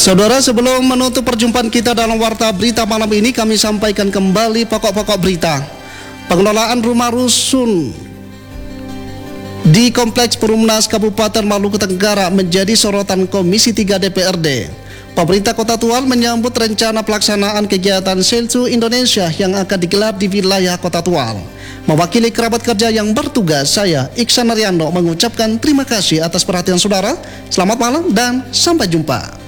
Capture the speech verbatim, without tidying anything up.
Saudara, sebelum menutup perjumpaan kita dalam Warta Berita malam ini, kami sampaikan kembali pokok-pokok berita. Pengelolaan rumah rusun di Kompleks Perumnas Kabupaten Maluku Tenggara menjadi sorotan Komisi tiga D P R D. Pemerintah Kota Tual menyambut rencana pelaksanaan kegiatan Selsu Indonesia yang akan digelar di wilayah Kota Tual. Mewakili kerabat kerja yang bertugas, saya Iksan Ariando mengucapkan terima kasih atas perhatian saudara. Selamat malam dan sampai jumpa.